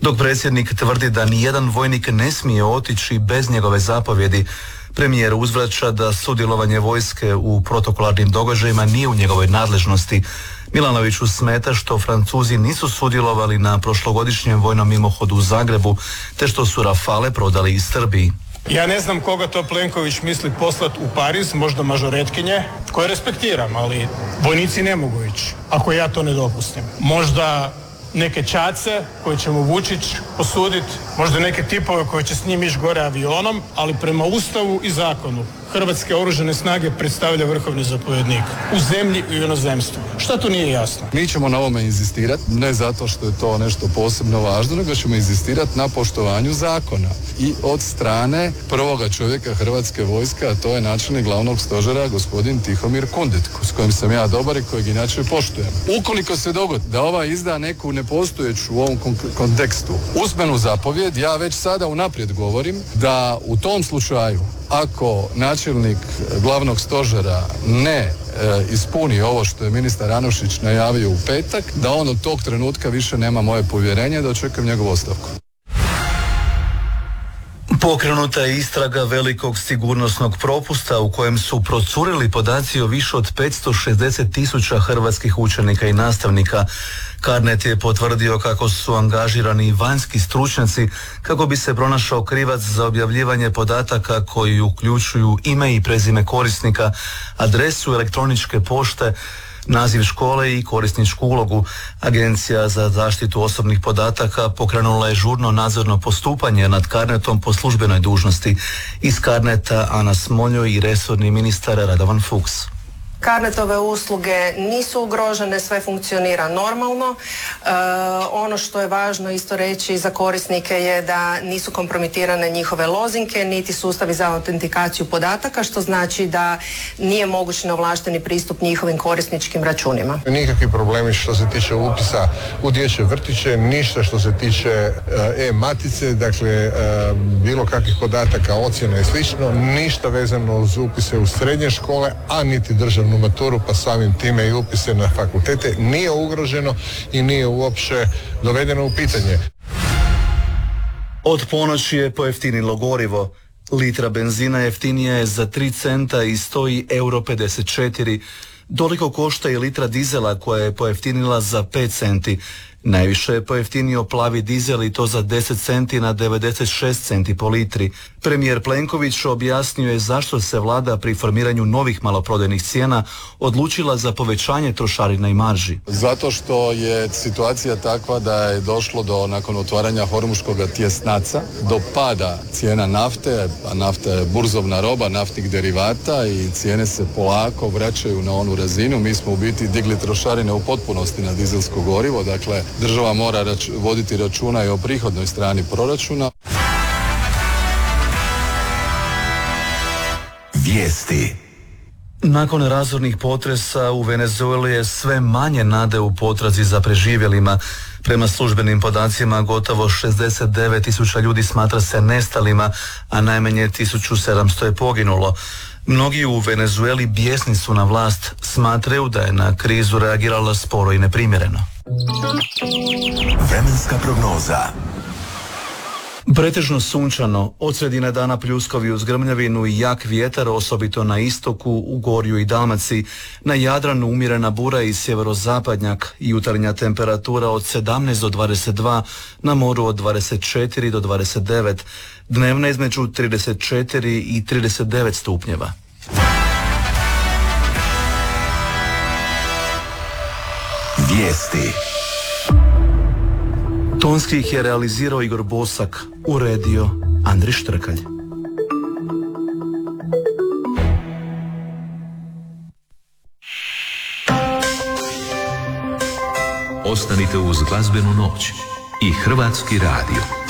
Dok predsjednik tvrdi da nijedan vojnik ne smije otići bez njegove zapovjedi, premijer uzvraća da sudjelovanje vojske u protokolarnim događajima nije u njegovoj nadležnosti. Milanoviću smeta što Francuzi nisu sudjelovali na prošlogodišnjem vojnom mimohodu u Zagrebu, te što su Rafale prodali iz Srbiji. Ja ne znam koga to Plenković misli poslati u Pariz, možda mažoretkinje, koje respektiram, ali vojnici ne mogu ići, ako ja to ne dopustim. Možda neke čace koje će mu Vučić posuditi, možda neke tipove koje će s njim ići gore avionom, ali prema Ustavu i zakonu Hrvatske oružane snage predstavlja vrhovni zapovjednik u zemlji i u inozemstvu. Šta tu nije jasno? Mi ćemo na ovome inzistirati, ne zato što je to nešto posebno važno, nego ćemo inzistirati na poštovanju zakona i od strane prvoga čovjeka Hrvatske vojske, a to je načelnik glavnog stožera gospodin Tihomir Kundit, s kojim sam ja dobar i kojeg inače poštujem. Ukoliko se dogodi da ova izda neku nepostojeću u ovom kontekstu usmenu zapovjed, ja već sada unaprijed govorim da u tom slučaju, ako načelnik glavnog stožera ne ispuni ovo što je ministar Anušić najavio u petak, da on od tog trenutka više nema moje povjerenje, da očekujem njegovu ostavku. Pokrenuta je istraga velikog sigurnosnog propusta u kojem su procurili podaci o više od 560.000 hrvatskih učenika i nastavnika. Carnet je potvrdio kako su angažirani vanjski stručnjaci kako bi se pronašao krivac za objavljivanje podataka koji uključuju ime i prezime korisnika, adresu elektroničke pošte, naziv škole i korisničku ulogu. Agencija za zaštitu osobnih podataka pokrenula je žurno nadzorno postupanje nad Carnetom po službenoj dužnosti. Iz Carneta Ana Smoljoj i resorni ministar Radovan Fuchs. Carnetove usluge nisu ugrožene, sve funkcionira normalno. Ono što je važno isto reći za korisnike je da nisu kompromitirane njihove lozinke, niti sustavi za autentikaciju podataka, što znači da nije moguć neovlašteni pristup njihovim korisničkim računima. Nikakvi problemi što se tiče upisa u dječje vrtiće, ništa što se tiče e-matice, dakle bilo kakvih podataka, ocjena i slično, ništa vezano uz upise u srednje škole, a niti državnu maturu, pa samim time i upise na fakultete nije ugroženo i nije uopće dovedeno u pitanje. Od ponoći je pojeftinilo gorivo. Litra benzina jeftinija je za 3 centa i stoji €54. Toliko košta i litra dizela koja je pojeftinila za 5 centi. Najviše je pojeftinio plavi dizel i to za 10 centi na 96 centi po litri. Premijer Plenković objasnio je zašto se vlada pri formiranju novih maloprodajnih cijena odlučila za povećanje trošarina i marži. Zato što je situacija takva da je došlo do, nakon otvaranja Hormuškog tjesnaca, do pada cijena nafte, a nafta je burzovna roba naftnih derivata i cijene se polako vraćaju na onu razinu. Mi smo u biti digli trošarine u potpunosti na dizelsko gorivo, dakle država mora voditi računa i o prihodnoj strani proračuna. Vijesti. Nakon razornih potresa u Venezueli je sve manje nade u potrazi za preživjelima. Prema službenim podacima gotovo 69.000 ljudi smatra se nestalima, a najmanje 1.700 je poginulo. Mnogi u Venezueli bijesni su na vlast, smatraju da je na krizu reagirala sporo i neprimjereno. Vremenska prognoza. Pretežno sunčano, od sredine dana pljuskovi uz grmljavinu i jak vjetar, osobito na istoku, u Gorju i Dalmaciji. Na Jadranu umjerena bura i sjeverozapadnjak, jutarnja temperatura od 17 do 22, na moru od 24 do 29, dnevna između 34 i 39 stupnjeva. Vijesti. Tonski ih je realizirao Igor Bosak, uredio Andri Štrkalj. Ostanite uz glazbenu noć i Hrvatski radio.